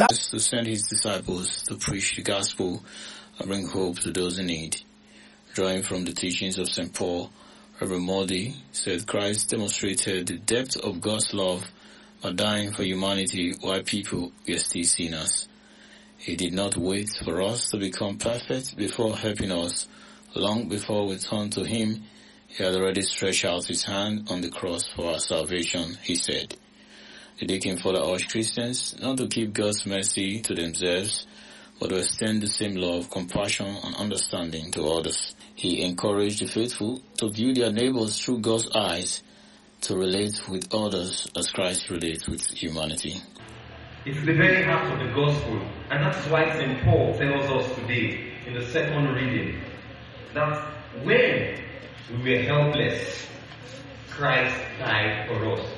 to send his disciples to preach the gospel and bring hope to those in need. Drawing from the teachings of St. Paul, Reverend Modi said Christ demonstrated the depth of God's love by dying for humanity while people were still sinners. He did not wait for us to become perfect before helping us. Long before we turned to him, he had already stretched out his hand on the cross for our salvation, he said. The deacon further urged Christians not to keep God's mercy to themselves, but to extend the same love, compassion, and understanding to others. He encouraged the faithful to view their neighbors through God's eyes, to relate with others as Christ relates with humanity. It's the very heart of the gospel, and that's why St. Paul tells us today in the second reading that when we were helpless, Christ died for us.